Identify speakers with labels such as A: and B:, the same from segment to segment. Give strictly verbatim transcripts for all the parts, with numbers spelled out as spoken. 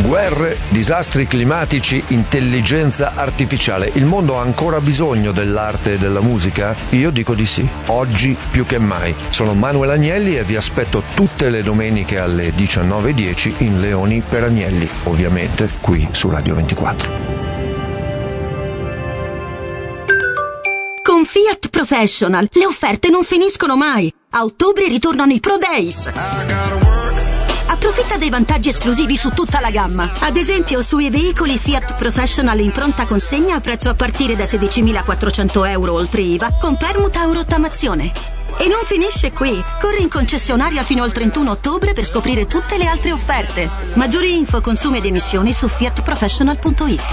A: Guerre, disastri climatici, intelligenza artificiale. Il mondo ha ancora bisogno dell'arte e della musica? Io dico di sì, oggi più che mai. Sono Manuel Agnelli e vi aspetto tutte le domeniche alle diciannove e dieci in Leoni per Agnelli, ovviamente qui su Radio ventiquattro.
B: Con Fiat Professional le offerte non finiscono mai. A ottobre ritornano i Pro Days. Approfitta dei vantaggi esclusivi su tutta la gamma. Ad esempio, sui veicoli Fiat Professional in pronta consegna a prezzo a partire da sedicimilaquattrocento euro oltre I V A, con permuta o rottamazione. E non finisce qui. Corri in concessionaria fino al trentuno ottobre per scoprire tutte le altre offerte. Maggiori info, consumi ed emissioni su fiat professional punto it.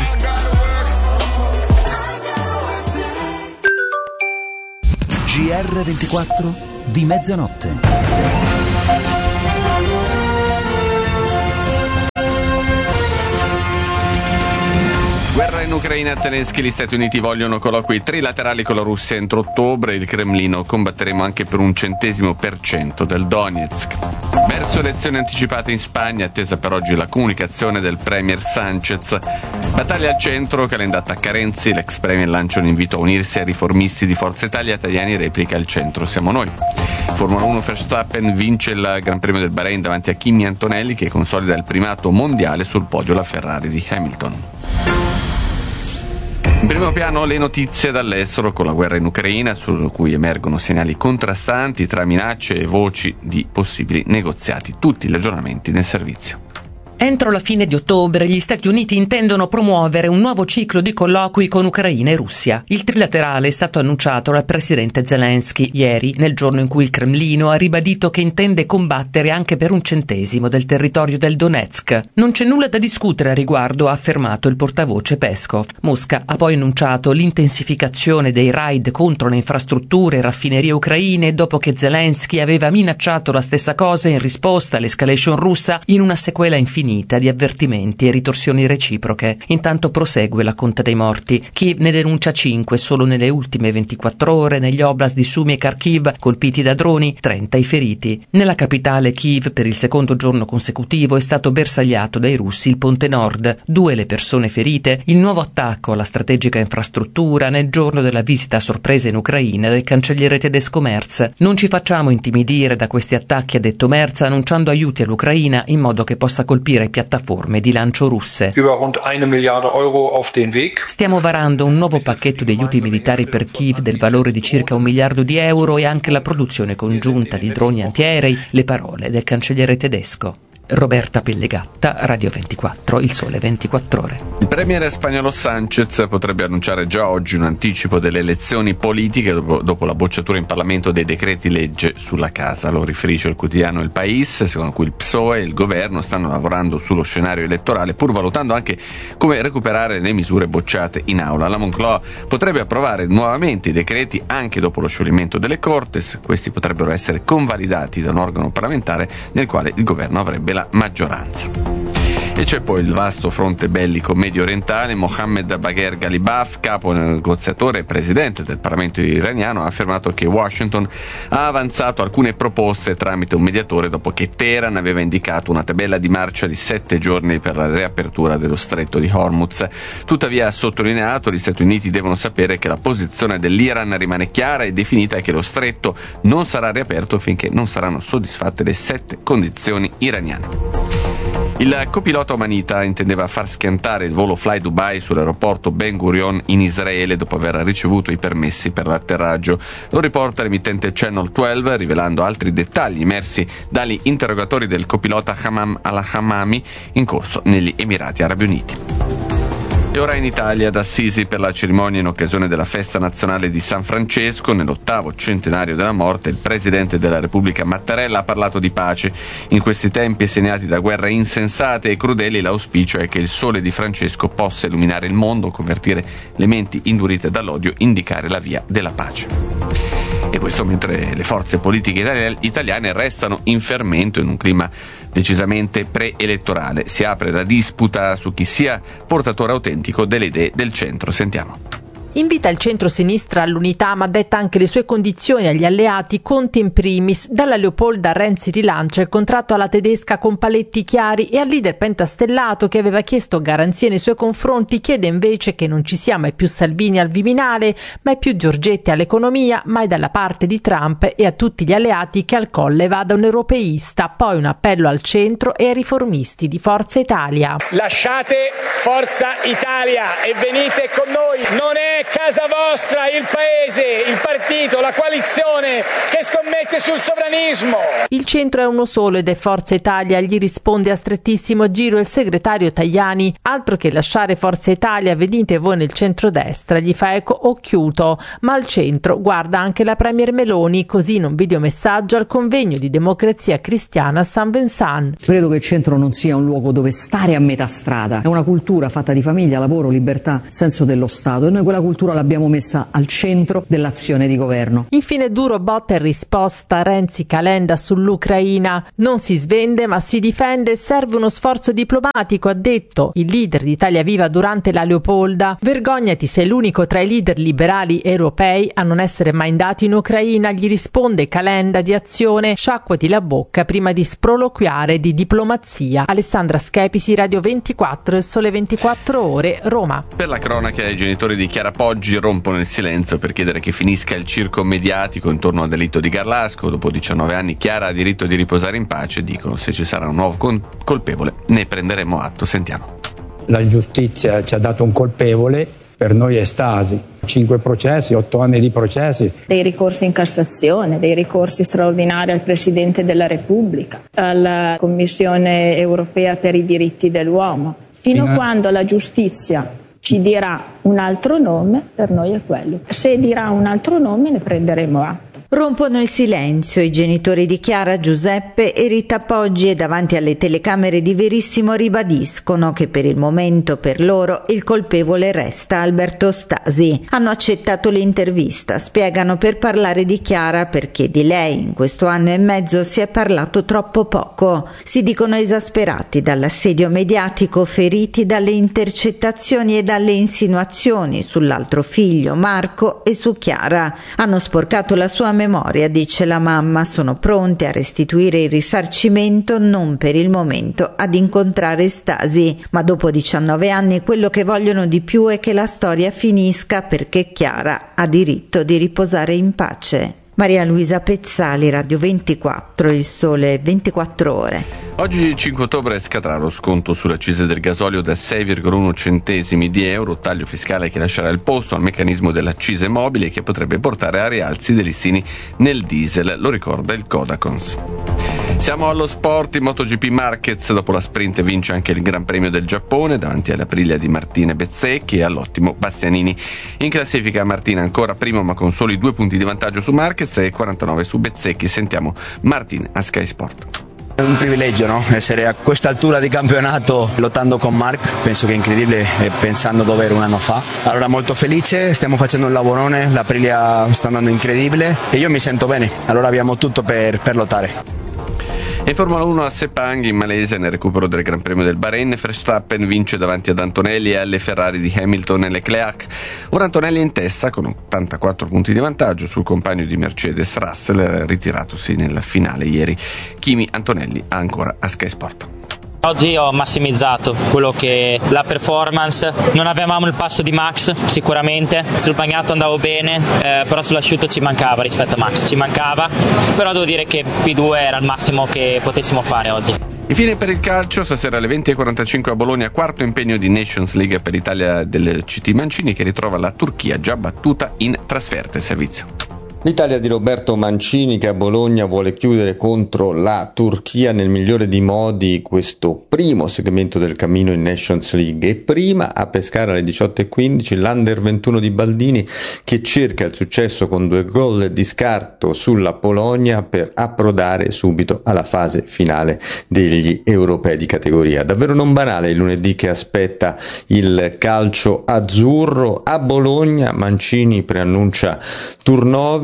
C: G R ventiquattro di mezzanotte.
D: Guerra in Ucraina, Zelensky e gli Stati Uniti vogliono colloqui trilaterali con la Russia entro ottobre. Il Cremlino: combatteremo anche per un centesimo per cento del Donetsk. Verso elezioni anticipate in Spagna, attesa per oggi la comunicazione del premier Sanchez. Battaglia al centro, calendata a Renzi, l'ex premier lancia un invito a unirsi ai riformisti di Forza Italia. Tajani replica: il centro siamo noi. Formula uno, Verstappen vince il Gran Premio del Bahrain davanti a Kimi Antonelli, che consolida il primato mondiale. Sul podio la Ferrari di Hamilton. In primo piano le notizie dall'estero, con la guerra in Ucraina, su cui emergono segnali contrastanti tra minacce e voci di possibili negoziati. Tutti gli aggiornamenti nel servizio.
E: Entro la fine di ottobre gli Stati Uniti intendono promuovere un nuovo ciclo di colloqui con Ucraina e Russia. Il trilaterale è stato annunciato dal presidente Zelensky ieri, nel giorno in cui il Cremlino ha ribadito che intende combattere anche per un centesimo del territorio del Donetsk. Non c'è nulla da discutere a riguardo, ha affermato il portavoce Peskov. Mosca ha poi annunciato l'intensificazione dei raid contro le infrastrutture e raffinerie ucraine dopo che Zelensky aveva minacciato la stessa cosa in risposta all'escalation russa in una sequela infinita di avvertimenti e ritorsioni reciproche. Intanto prosegue la conta dei morti. Kiev ne denuncia cinque solo nelle ultime ventiquattro ore negli oblast di Sumy e Kharkiv, colpiti da droni, trenta i feriti. Nella capitale Kiev, per il secondo giorno consecutivo, è stato bersagliato dai russi il ponte nord, due le persone ferite, il nuovo attacco alla strategica infrastruttura nel giorno della visita a sorpresa in Ucraina del cancelliere tedesco Merz. Non ci facciamo intimidire da questi attacchi, ha detto Merz, annunciando aiuti all'Ucraina in modo che possa colpire piattaforme di lancio russe. Stiamo varando un nuovo pacchetto di aiuti militari per Kiev del valore di circa un miliardo di euro e anche la produzione congiunta di droni antiaerei, le parole del cancelliere tedesco. Roberta Pellegatta, Radio ventiquattro, Il Sole ventiquattro Ore.
D: Il premier spagnolo Sanchez potrebbe annunciare già oggi un anticipo delle elezioni politiche dopo, dopo la bocciatura in Parlamento dei decreti legge sulla casa. Lo riferisce il quotidiano El País, secondo cui il P S O E e il governo stanno lavorando sullo scenario elettorale, pur valutando anche come recuperare le misure bocciate in aula. La Moncloa potrebbe approvare nuovamente i decreti anche dopo lo scioglimento delle Cortes. Questi potrebbero essere convalidati da un organo parlamentare nel quale il governo avrebbe la maggioranza. E c'è poi il vasto fronte bellico medio orientale. Mohammed Bagher Ghalibaf, capo negoziatore e presidente del Parlamento iraniano, ha affermato che Washington ha avanzato alcune proposte tramite un mediatore dopo che Teheran aveva indicato una tabella di marcia di sette giorni per la riapertura dello stretto di Hormuz. Tuttavia ha sottolineato che gli Stati Uniti devono sapere che la posizione dell'Iran rimane chiara e definita e che lo stretto non sarà riaperto finché non saranno soddisfatte le sette condizioni iraniane. Il copilota Omanita intendeva far schiantare il volo Fly Dubai sull'aeroporto Ben Gurion in Israele dopo aver ricevuto i permessi per l'atterraggio. Lo riporta l'emittente Channel dodici, rivelando altri dettagli emersi dagli interrogatori del copilota Hamam al-Hamami in corso negli Emirati Arabi Uniti. E ora in Italia, ad Assisi, per la cerimonia in occasione della festa nazionale di San Francesco, nell'ottavo centenario della morte, il presidente della Repubblica Mattarella ha parlato di pace. In questi tempi segnati da guerre insensate e crudeli, l'auspicio è che il sole di Francesco possa illuminare il mondo, convertire le menti indurite dall'odio, indicare la via della pace. E questo mentre le forze politiche italiane restano in fermento in un clima decisamente preelettorale. Si apre la disputa su chi sia portatore autentico delle idee del centro. Sentiamo.
F: Invita il centro-sinistra all'unità, ma detta anche le sue condizioni agli alleati, Conte in primis. Dalla Leopolda Renzi rilancia il contratto alla tedesca con paletti chiari e al leader pentastellato, che aveva chiesto garanzie nei suoi confronti, chiede invece che non ci sia mai più Salvini al Viminale, mai più Giorgetti all'economia, mai dalla parte di Trump, e a tutti gli alleati che al Colle vada un europeista. Poi un appello al centro e ai riformisti di Forza Italia.
G: Lasciate Forza Italia e venite con noi. Non è casa vostra il paese, il partito, la coalizione che scommette sul sovranismo.
F: Il centro è uno solo ed è Forza Italia, gli risponde a strettissimo giro il segretario Tajani. Altro che lasciare Forza Italia, venite voi nel centrodestra, gli fa eco Occhiuto. Ma al centro guarda anche la premier Meloni, così in un videomessaggio al convegno di Democrazia Cristiana a San Vincent.
H: Credo che il centro non sia un luogo dove stare a metà strada, è una cultura fatta di famiglia, lavoro, libertà, senso dello Stato, e noi quella cultura l'abbiamo messa al centro dell'azione di governo.
F: Infine duro botta e risposta Renzi Calenda sull'Ucraina. Non si svende ma si difende, serve uno sforzo diplomatico, ha detto il leader di Italia Viva durante la Leopolda. Vergognati, sei l'unico tra i leader liberali europei a non essere mai andato in Ucraina, gli risponde Calenda di Azione. Sciacquati la bocca prima di sproloquiare di diplomazia. Alessandra Schepisi, Radio ventiquattro, Il Sole ventiquattro Ore, Roma.
D: Per la cronaca, i genitori di Chiara Poggi rompono il silenzio per chiedere che finisca il circo mediatico intorno al delitto di Garlasco. Dopo diciannove anni Chiara ha diritto di riposare in pace, dicono. Se ci sarà un nuovo con- colpevole ne prenderemo atto. Sentiamo.
I: La giustizia ci ha dato un colpevole, per noi è Stasi. Cinque processi, otto anni di processi.
J: Dei ricorsi in Cassazione, dei ricorsi straordinari al Presidente della Repubblica, alla Commissione Europea per i diritti dell'uomo. Fino a quando la giustizia ci dirà un altro nome, per noi è quello. Se dirà un altro nome ne prenderemo atto.
K: Rompono il silenzio i genitori di Chiara, Giuseppe e Rita Poggi, e davanti alle telecamere di Verissimo ribadiscono che per il momento per loro il colpevole resta Alberto Stasi. Hanno accettato l'intervista, spiegano, per parlare di Chiara perché di lei in questo anno e mezzo si è parlato troppo poco. Si dicono esasperati dall'assedio mediatico, feriti dalle intercettazioni e dalle insinuazioni sull'altro figlio Marco e su Chiara. Hanno sporcato la sua memoria, dice la mamma, sono pronte a restituire il risarcimento, non per il momento ad incontrare Stasi, ma dopo diciannove anni quello che vogliono di più è che la storia finisca, perché Chiara ha diritto di riposare in pace. Maria Luisa Pezzali, Radio ventiquattro, Il Sole ventiquattro Ore.
D: Oggi cinque ottobre scadrà lo sconto sull'accise del gasolio da sei virgola uno centesimi di euro, taglio fiscale che lascerà il posto al meccanismo dell'accise mobile che potrebbe portare a rialzi dei listini nel diesel, lo ricorda il Codacons. Siamo allo sport. In MotoGP Marquez dopo la sprint vince anche il Gran Premio del Giappone davanti alla Aprilia di Martina Bezzecchi e all'ottimo Bastianini. In classifica Martina ancora primo ma con soli due punti di vantaggio su Marquez e quarantanove su Bezzecchi. Sentiamo Martin a Sky Sport.
L: È un privilegio, no? Essere a questa altura di campionato lottando con Marc, penso che è incredibile, pensando dove ero un anno fa. Allora molto felice, stiamo facendo un lavorone, l'Aprilia sta andando incredibile e io mi sento bene, allora abbiamo tutto per, per lottare.
D: In Formula uno a Sepang in Malesia, nel recupero del Gran Premio del Bahrain, Verstappen vince davanti ad Antonelli e alle Ferrari di Hamilton e Leclerc. Ora Antonelli è in testa con ottantaquattro punti di vantaggio sul compagno di Mercedes Russell, ritiratosi nella finale ieri. Kimi Antonelli ha ancora a Sky Sport.
M: Oggi ho massimizzato quello che la performance, non avevamo il passo di Max sicuramente, sul bagnato andavo bene, eh, però sull'asciutto ci mancava rispetto a Max, ci mancava, però devo dire che P due era il massimo che potessimo fare oggi.
D: Infine per il calcio, stasera alle venti e quarantacinque a Bologna, quarto impegno di Nations League per l'Italia del C T Mancini che ritrova la Turchia già battuta in trasferte servizio.
N: L'Italia di Roberto Mancini che a Bologna vuole chiudere contro la Turchia nel migliore dei modi questo primo segmento del cammino in Nations League, e prima a pescare alle diciotto e quindici l'Under ventuno di Baldini che cerca il successo con due gol di scarto sulla Polonia per approdare subito alla fase finale degli europei di categoria. Davvero non banale il lunedì che aspetta il calcio azzurro. A Bologna Mancini preannuncia turnover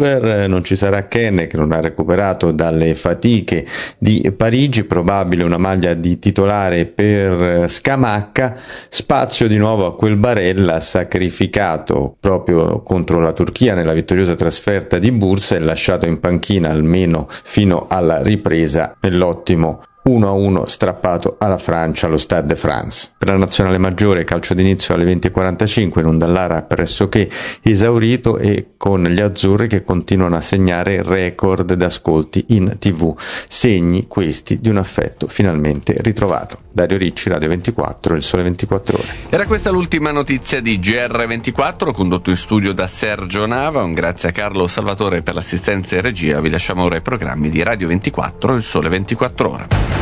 N: Vancouver, non ci sarà Ken che non ha recuperato dalle fatiche di Parigi, probabile una maglia di titolare per Scamacca, spazio di nuovo a quel Barella sacrificato proprio contro la Turchia nella vittoriosa trasferta di Bursa e lasciato in panchina almeno fino alla ripresa nell'ottimo uno a uno strappato alla Francia allo Stade de France. Per la nazionale maggiore calcio d'inizio alle venti e quarantacinque in un Dallara pressoché esaurito e con gli azzurri che continuano a segnare record d'ascolti in tv, segni questi di un affetto finalmente ritrovato. Dario Ricci, Radio ventiquattro, Il Sole ventiquattro Ore.
D: Era questa l'ultima notizia di G R ventiquattro, condotto in studio da Sergio Nava. Un grazie a Carlo Salvatore per l'assistenza e regia. Vi lasciamo ora i programmi di Radio ventiquattro, Il Sole ventiquattro Ore.